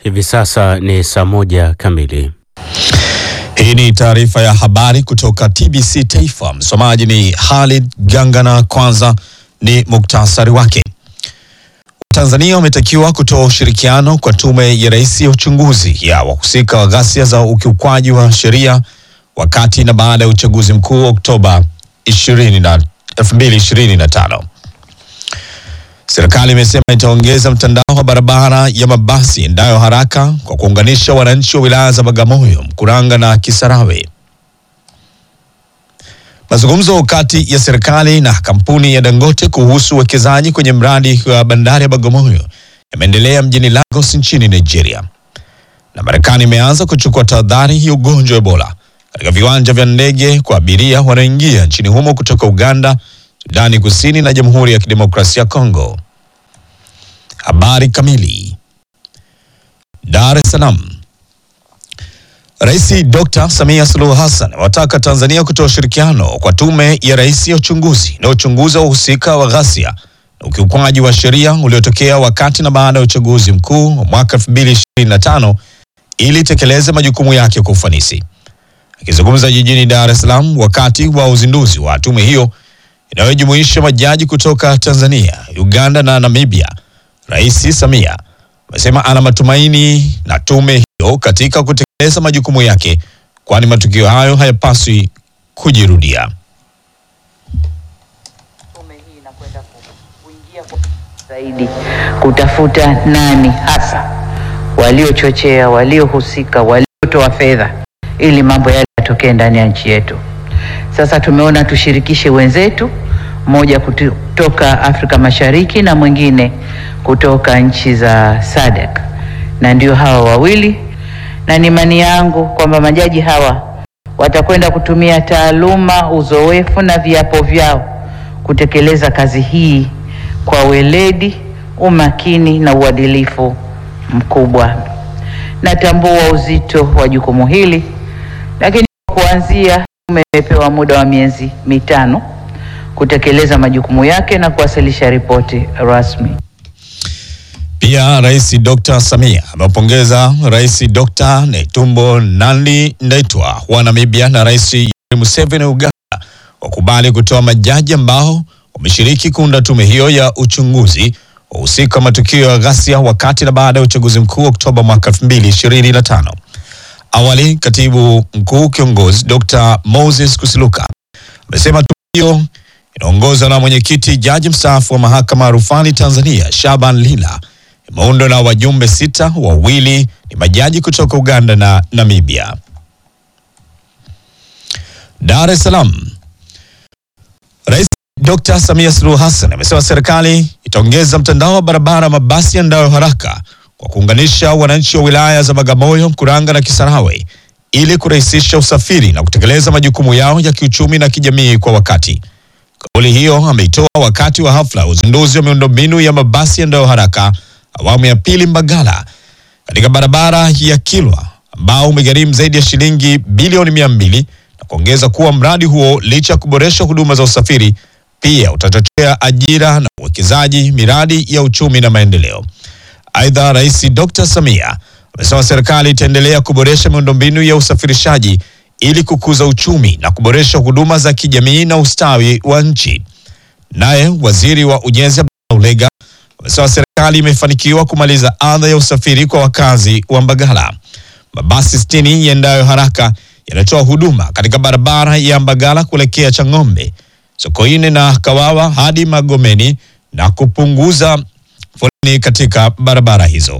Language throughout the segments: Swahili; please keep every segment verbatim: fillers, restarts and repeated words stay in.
Hivi sasa ni saa moja kamili. Hii ni taarifa ya habari kutoka T B C Taifa. Msomaji ni Khalid Gangana. Kwanza ni muktasari wake. Tanzania wametakiwa kutoa ushirikiano kwa tume ya rais ya uchunguzi ya wahusika wa ghasia za ukiukwaji wa sheria wakati na baada ya uchaguzi mkuu Oktoba elfu mbili ishirini na tano. Serikali imesema itaongeza mtandao wa barabara ya mabasi endayo haraka kwa kuunganisha wananchi wa wilaya za Bagamoyo, Mkuranga na Kisarawe. Mazungumzo kati ya serikali na kampuni ya Dangote kuhusu uwekezaji kwenye mradi wa bandari ya Bagamoyo yameendelea mjini Lagos nchini Nigeria. Na Marekani imeanza kuchukua tahadhari ya ugonjwa wa Ebola katika viwanja vya ndege kwa abiria wanaoingia nchini humo kutoka Uganda, Sudani Kusini na Jamhuri ya Kidemokrasia ya Kongo. Habari kamili. Dar es Salaam. Rais Doctor Samia Suluhu Hassan wataka Tanzania kutoa ushirikiano kwa tume ya rais ya uchunguzi na uchunguzi wa uhusika wa ghasia na ukiukwaji wa sheria uliotokea wakati na baada ya uchaguzi mkuu wa mwaka elfu mbili ishirini na tano ili tekeleze majukumu yake kwa ufanisi. Akizungumza jijini Dar es Salaam wakati wa uzinduzi wa tume hiyo inayojumuisha majaji kutoka Tanzania, Uganda na Namibia, Rais Samia amesema ana matumaini na tume hiyo katika kutekeleza majukumu yake, kwani matukio hayo hayapaswi kujirudia. Tume hii inakwenda kuingia zaidi kutafuta nani hasa waliochochea, waliohusika, waliotoa fedha ili mambo yale yatokee ndani ya nchi yetu. Sasa tumeona tushirikishe wenzetu, mmoja kutoka Afrika Mashariki na mwingine kutoka nchi za S A D C, na ndio hawa wawili, na ni imani yangu kwamba majaji hawa watakwenda kutumia taaluma, uzoefu na viapo vyao kutekeleza kazi hii kwa weledi, umakini na uadilifu mkubwa. Natambua uzito wa jukumu hili, lakini kuanzia tumepewa muda wa miezi mitano kutekeleza majukumu yake na kuwasilisha ripoti rasmi. Pia Rais Doctor Samia amepongeza Rais Doctor Netumbo Nandi-Ndaitwah wa Namibia na Rais Yoweri Museveni wa Uganda wakubali kutoa majaji ambao wameshiriki kuunda tume hiyo ya uchunguzi wahusika matukio ya ghasia wakati na baada ya uchaguzi mkuu Oktoba mwaka elfu mbili ishirini na tano. Awali, Katibu Mkuu Kiongozi Doctor Moses Kusiluka amesema tume hiyo inaongozwa na mwenyekiti jaji mstaafu wa mahakama ya rufani Tanzania Shaban Lila, imeundwa na wajumbe sita, wawili ni majaji kutoka Uganda na Namibia. Dar es Salaam. Rais Doctor Samia Suluhu Hassan amesema serikali itaongeza mtandao wa barabara mabasi yaendayo haraka kwa kuunganisha wananchi wa wilaya za Bagamoyo, Mkuranga na Kisarawe ili kurahisisha usafiri na kutekeleza majukumu yao ya kiuchumi na kijamii kwa wakati. Kauli hiyo ameitoa wakati wa hafla ya uzinduzi wa miundombinu ya mabasi yaendayo haraka awamu ya pili Mbagala katika barabara ya Kilwa, ambao umegharimu zaidi ya shilingi bilioni mia mbili, na kuongeza kuwa mradi huo licha ya kuboresha huduma za usafiri pia utachochea ajira na uwekezaji, miradi ya uchumi na maendeleo. Aidha, Rais Doctor Samia amesema serikali itaendelea kuboresha miundombinu ya usafirishaji ili kukuza uchumi na kuboresha huduma za kijamii na ustawi wa nchi. Naye Waziri wa Ujenzi Abdallah Ulega amesema serikali imefanikiwa kumaliza adha ya usafiri kwa wakazi wa Mbagala. Mabasi sitini yaendayo haraka yanatoa huduma katika barabara ya Mbagala kuelekea Chang'ombe, Sokoine na Kawawa hadi Magomeni na kupunguza foleni katika barabara hizo.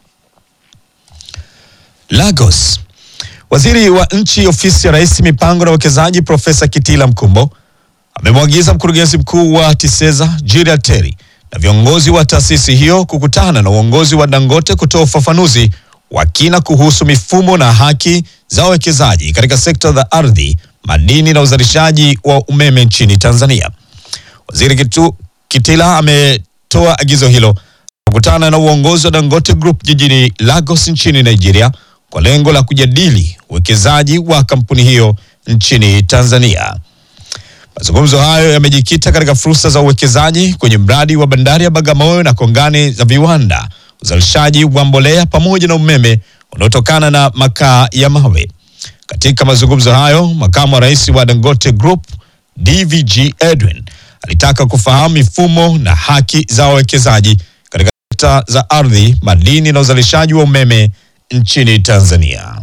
Lagos. Waziri wa nchi ofisi ya Rais mipango na uwekezaji Profesa Kitila Mkumbo amemwagiza mkurugenzi mkuu wa TISEZA Julia Terry na viongozi wa taasisi hiyo kukutana na uongozi wa Dangote kutoa ufafanuzi wa kina kuhusu mifumo na haki za wawekezaji katika sekta za ardhi, madini na uzalishaji wa umeme nchini Tanzania. Waziri Kitu, Kitila ametoa agizo hilo kukutana na uongozi wa Dangote Group jijini Lagos nchini Nigeria kwa lengo la kujadili uwekezaji wa kampuni hiyo nchini Tanzania. Mazungumzo hayo yamejikita katika fursa za uwekezaji kwenye mradi wa bandari ya Bagamoyo na kongani za viwanda, uzalishaji wa mbolea pamoja na umeme unaotokana na makaa ya mawe. Katika mazungumzo hayo, makamu wa rais wa Dangote Group D V G Edwin alitaka kufahamu mifumo na haki za wawekezaji katika sekta za ardhi, madini na uzalishaji wa umeme nchini Tanzania.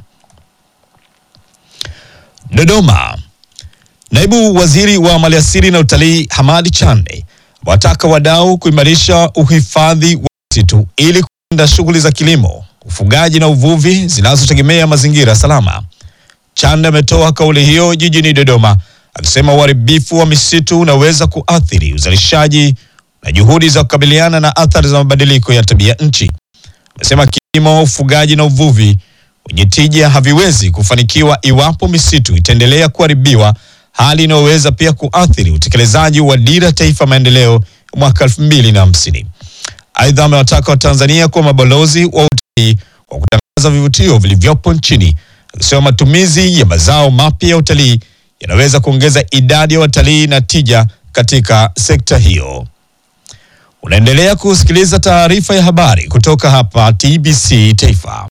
Dodoma. Naibu Waziri wa Maliasili na Utalii Hamadi Chande wataka wadau kuimarisha uhifadhi wa misitu ili kulinda shughuli za kilimo, ufugaji na uvuvi zinazotegemea mazingira salama. Chande ametoa kauli hiyo jijini Dodoma akisema uharibifu wa misitu unaweza kuathiri uzalishaji na juhudi za kukabiliana na athari za mabadiliko ya tabia nchi. Amesema kilimo, ufugaji na uvuvi wenye tija haviwezi kufanikiwa iwapo misitu itaendelea kuharibiwa, hali inayoweza pia kuathiri utekelezaji wa dira taifa maendeleo mwaka elfu mbili na hamsini. Aidha, amewataka Watanzania kuwa mabalozi wa utalii kwa kutangaza vivutio vilivyopo nchini. Akisema matumizi ya mazao mapya ya utalii yanaweza kuongeza idadi ya watalii na tija katika sekta hiyo. Unaendelea kusikiliza taarifa ya habari kutoka hapa T B C Taifa.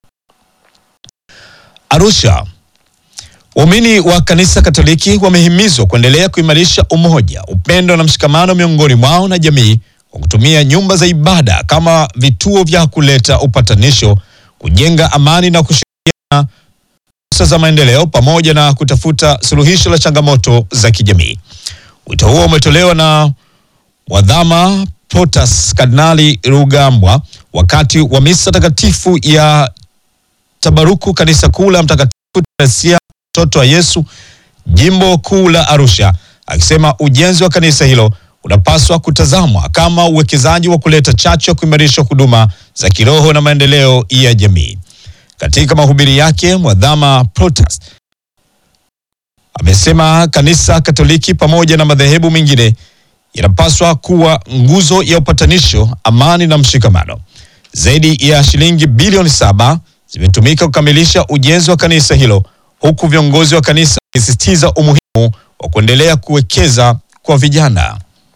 Arusha. Waumini wa kanisa Katoliki wamehimizwa kuendelea kuimarisha umoja, upendo na mshikamano miongoni mwao na jamii kwa kutumia nyumba za ibada kama vituo vya kuleta upatanisho, kujenga amani na kushirikiana fursa za maendeleo pamoja na kutafuta suluhisho la changamoto za kijamii. Wito huo umetolewa na Mwadhama Protas Kardinali Rugambwa wakati wa misa takatifu ya tabaruku kanisa kuu la Mtakatifu Teresia mtoto wa Yesu jimbo kuu la Arusha, akisema ujenzi wa kanisa hilo unapaswa kutazamwa kama uwekezaji wa kuleta chachu ya kuimarisha huduma za kiroho na maendeleo ya jamii. Katika mahubiri yake, Mwadhama Protas amesema kanisa Katoliki pamoja na madhehebu mengine yanapaswa kuwa nguzo ya upatanisho, amani na mshikamano. Zaidi ya shilingi bilioni saba zimetumika kukamilisha ujenzi wa kanisa hilo, huku viongozi wa kanisa wakisisitiza umuhimu wa kuendelea kuwekeza kwa vijana.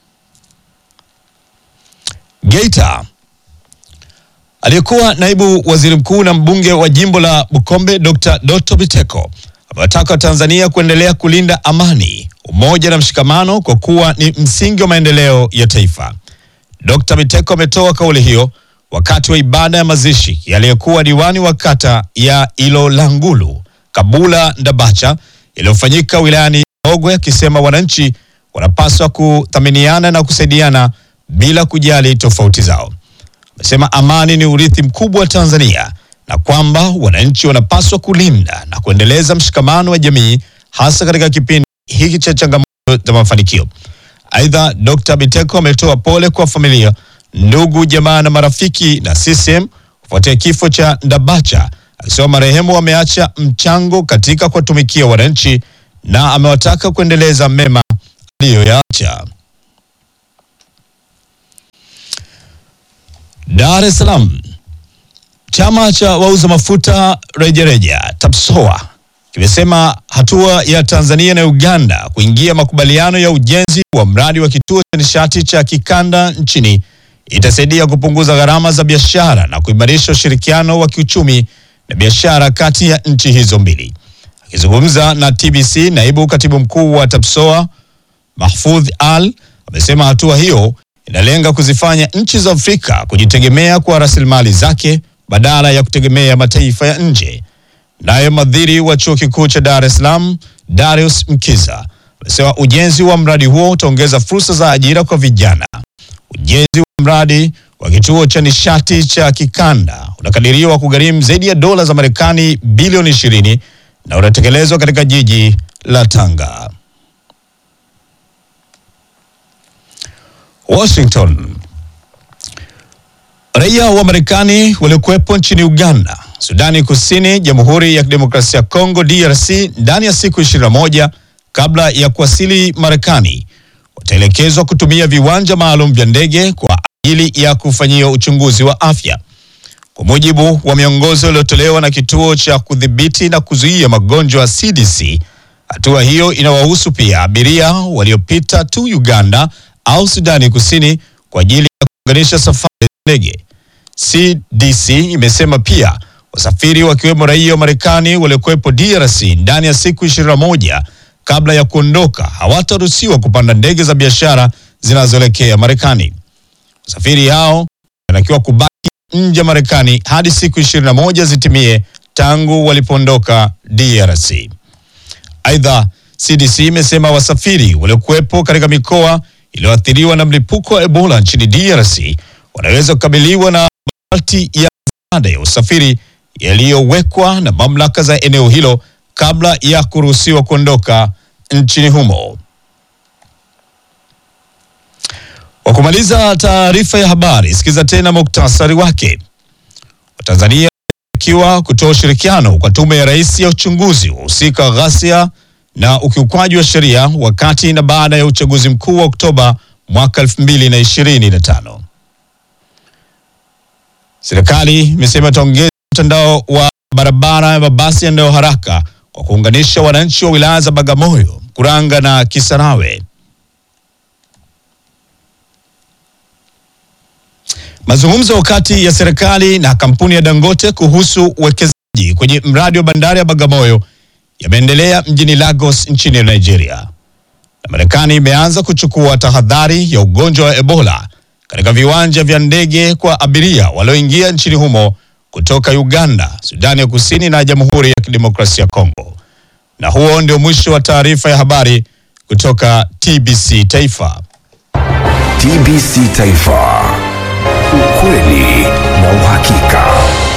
Geita. Aliyekuwa naibu waziri mkuu na mbunge wa jimbo la Bukombe Doctor Doto Biteko amewataka Tanzania kuendelea kulinda amani, umoja na mshikamano kwa kuwa ni msingi wa maendeleo ya taifa. Doctor Biteko ametoa kauli hiyo wakati wa ibada ya mazishi yaliyekuwa diwani wa kata ya Ilolangulu Kabula Ndabacha iliyofanyika wilayani Ogwe, akisema wananchi wanapaswa kuthaminiana na kusaidiana bila kujali tofauti zao. Amesema amani ni urithi mkubwa wa Tanzania na kwamba wananchi wanapaswa kulinda na kuendeleza mshikamano wa jamii hasa katika kipindi hiki cha changamoto za mafanikio. Aidha, Doctor Biteko ametoa pole kwa familia, ndugu, jamaa na marafiki na C C M kufuatia kifo cha Ndabacha, akisema marehemu wameacha mchango katika kuwatumikia wananchi na amewataka kuendeleza mema aliyoyaacha. Dar es Salaam. Chama cha wauza mafuta rejareja TAPSOA kimesema hatua ya Tanzania na Uganda kuingia makubaliano ya ujenzi wa mradi wa kituo cha nishati cha kikanda nchini itasaidia kupunguza gharama za biashara na kuimarisha ushirikiano wa kiuchumi na biashara kati ya nchi hizo mbili. Akizungumza na T B C, naibu katibu mkuu wa TAPSOA Mahfudh Al amesema hatua hiyo inalenga kuzifanya nchi za Afrika kujitegemea kwa rasilimali zake badala ya kutegemea mataifa ya nje. Naye mhadhiri wa chuo kikuu cha Dar es Salaam Darius Mkiza amesema ujenzi wa mradi huo utaongeza fursa za ajira kwa vijana. Ujenzi wa mradi wa kituo cha nishati cha kikanda unakadiriwa kugharimu zaidi ya dola za Marekani bilioni ishirini na unatekelezwa katika jiji la Tanga. Washington. Raia wa Marekani waliokuwepo nchini Uganda, Sudani Kusini, Jamhuri ya Kidemokrasia ya Kongo D R C ndani ya siku ishirini na moja kabla ya kuwasili Marekani wataelekezwa kutumia viwanja maalum vya ndege kwa ajili ya kufanyia uchunguzi wa afya. Kwa mujibu wa miongozo iliyotolewa na kituo cha kudhibiti na kuzuia magonjwa C D C, hatua hiyo inawahusu pia abiria waliopita tu Uganda au Sudani Kusini kwa ajili ya kuunganisha safari za ndege. C D C imesema pia wasafiri wakiwemo raia wa Marekani waliokuwepo D R C ndani ya siku ishirini na moja kabla ya kuondoka hawataruhusiwa kupanda ndege za biashara zinazoelekea Marekani. Wasafiri hao wanatakiwa kubaki nje ya Marekani hadi siku ishirini na moja zitimie tangu walipoondoka D R C. Aidha, C D C imesema wasafiri waliokuwepo katika mikoa iliyoathiriwa na mlipuko wa Ebola nchini D R C wanaweza kukabiliwa na masharti ya ziada ya usafiri yaliyowekwa na mamlaka za eneo hilo kabla ya kuruhusiwa kuondoka nchini humo. Kwa kumaliza taarifa ya habari, sikiza tena muktasari wake. Watanzania wanatakiwa kutoa ushirikiano kwa tume ya rais ya uchunguzi wa husika wa ghasia na ukiukwaji wa sheria wakati na baada ya uchaguzi mkuu wa Oktoba mwaka elfu mbili na ishirini na tano. Serikali imesema itaongeza mtandao wa barabara ya mabasi yaendayo haraka kwa kuunganisha wananchi wa wilaya za Bagamoyo, Mkuranga na Kisarawe. Mazungumzo kati ya serikali na kampuni ya Dangote kuhusu uwekezaji kwenye mradi wa bandari ya Bagamoyo yameendelea mjini Lagos nchini Nigeria. Na Marekani imeanza kuchukua tahadhari ya ugonjwa wa Ebola katika viwanja vya ndege kwa abiria walioingia nchini humo kutoka Uganda, Sudani ya Kusini na Jamhuri ya Kidemokrasia ya Kongo. Na huo ndio mwisho wa taarifa ya habari kutoka T B C Taifa. T B C Taifa. Ukweli na uhakika.